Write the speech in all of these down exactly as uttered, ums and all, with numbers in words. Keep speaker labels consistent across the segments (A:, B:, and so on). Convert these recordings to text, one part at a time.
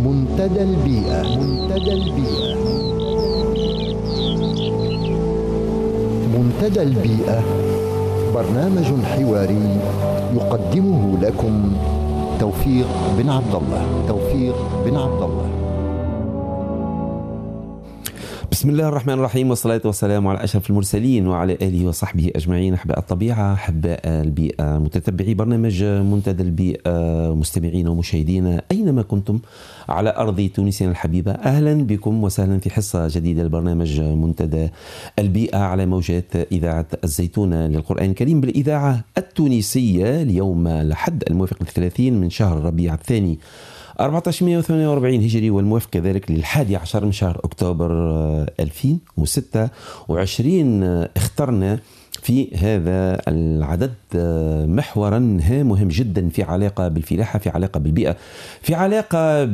A: منتدى البيئة. منتدى البيئة. منتدى البيئة برنامج حواري يقدمه لكم توفيق بن عبد الله. توفيق بن عبد الله.
B: بسم الله الرحمن الرحيم، والصلاة والسلام على أشرف المرسلين وعلى آله وصحبه أجمعين. أحباء الطبيعة، أحباء البيئة، متتبعي برنامج منتدى البيئة، مستمعين ومشاهدين أينما كنتم على أرض تونسنا الحبيبة، أهلا بكم وسهلا في حصة جديدة لبرنامج منتدى البيئة على موجات إذاعة الزيتونة للقرآن الكريم بالإذاعة التونسية. اليوم الأحد الموافق الثلاثين من شهر ربيع الثاني أربعة عشر وثمانية وأربعين هجري، والموافق كذلك للحادي عشر من شهر أكتوبر ألفين وستة وعشرين. اخترنا في هذا العدد محورا مهم جدا في علاقة بالفلاحة، في علاقة بالبيئة، في علاقة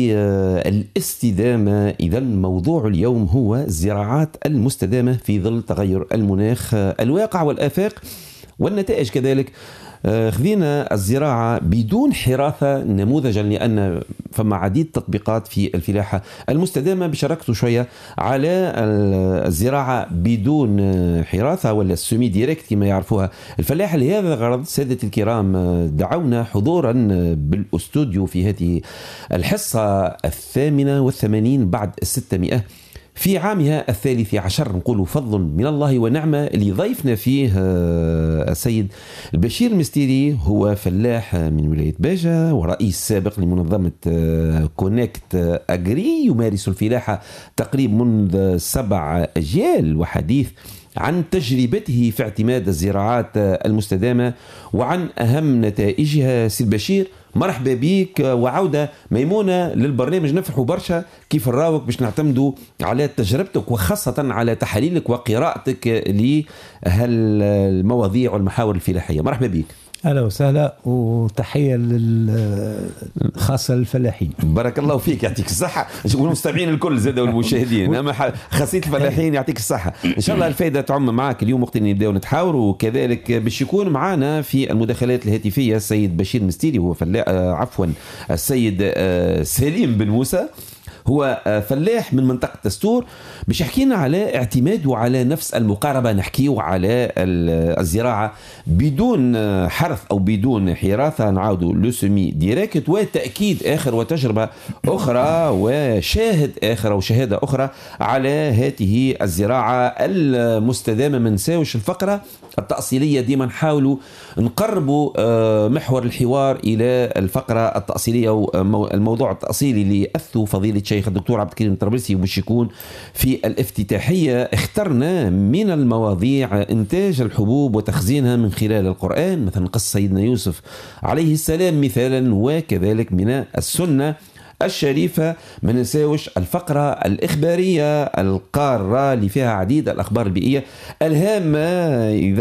B: بالاستدامة. إذا موضوع اليوم هو الزراعات المستدامة في ظل تغير المناخ، الواقع والآفاق والنتائج كذلك. خذينا الزراعة بدون حراثة نموذجا، لأن فما عديد تطبيقات في الفلاحة المستدامة. بشاركته شوية على الزراعة بدون حراثة ولا السومي ديريكت كما يعرفوها الفلاحة. لهذا الغرض سادة الكرام دعونا حضورا بالاستوديو في هذه الحصة الثامنة والثمانين بعد الستمائة في عامها الثالث عشر. نقول فضل من الله ونعمة. اللي ضيفنا فيه السيد البشير المستيري، هو فلاح من ولاية باجة ورئيس سابق لمنظمة كونكت أجري، يمارس الفلاحة تقريبا منذ سبع أجيال، وحديث عن تجربته في اعتماد الزراعات المستدامة وعن أهم نتائجها. سي البشير، مرحبا بيك وعودة ميمونة للبرنامج. نفرحوا برشا كيف نراوك باش نعتمدوا على تجربتك وخاصة على تحاليلك وقراءتك لهالمواضيع والمحاور الفلاحية. مرحبا بيك.
C: أهلا وسهلا، وتحية خاصة للفلاحين.
B: بارك الله فيك، يعطيك الصحة، والمستمعين الكل زاد والمشاهدين، أما خاصية الفلاحين يعطيك الصحة. إن شاء الله الفائدة تعم معك اليوم وقت اللي نبداو نتحاوروا. وكذلك باش يكون معنا في المداخلات الهاتفية السيد بشير مستيري، هو فلاح عفوا السيد سليم بن موسى، هو فلاح من منطقة دستور، باش يحكينا على اعتماده على نفس المقاربة. نحكيه على الزراعة بدون حرث أو بدون حراثة، نعاودوا لو سومي ديريكت، وتأكيد آخر وتجربة أخرى وشاهد آخر وشهادة أخرى على هذه الزراعة المستدامة. من نساوش الفقرة التأصيلية، ديما نحاولوا نقربوا محور الحوار إلى الفقرة التأصيلية والموضوع التأصيلي اللي أثوا فضيلة الشيخ الدكتور عبد الكريم الطرابلسي، وباش يكون في الافتتاحية. اخترنا من المواضيع إنتاج الحبوب وتخزينها من خلال القرآن، مثلا قصة سيدنا يوسف عليه السلام مثالا، وكذلك من السنة الشريفة. ما ننساوش الفقرة الإخبارية القارة اللي فيها عديد الأخبار البيئية الهامة. إذا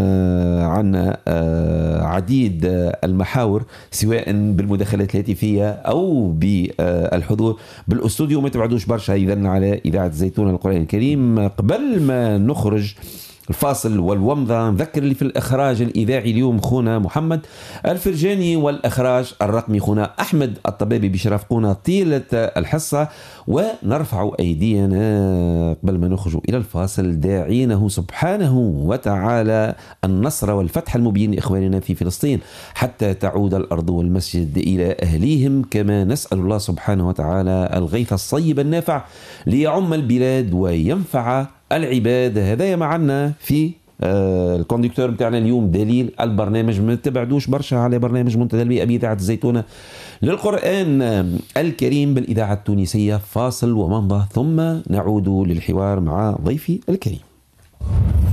B: عنا عديد المحاور سواء بالمداخلات الهاتفية أو بالحضور بالاستوديو. ما تبعدوش برشا إذا على إذاعة الزيتونة القرآن الكريم. قبل ما نخرج الفاصل والومضة، نذكر اللي في الإخراج الإذاعي اليوم خونا محمد الفرجاني، والإخراج الرقمي خونا أحمد الطبابي، بيشرفقونا طيلة الحصة. ونرفع أيدينا قبل ما نخرج إلى الفاصل داعينه سبحانه وتعالى النصر والفتح المبين لإخواننا في فلسطين، حتى تعود الأرض والمسجد إلى أهليهم. كما نسأل الله سبحانه وتعالى الغيث الصيب النافع ليعم البلاد وينفع العباد. هذا معنا في آه الكوندكتور بتاعنا اليوم دليل البرنامج. ما تبعدوش برشا على برنامج منتدى البيئة بإذاعة الزيتونة للقرآن الكريم بالإذاعة التونسية. فاصل ومنضة ثم نعود للحوار مع ضيفي الكريم.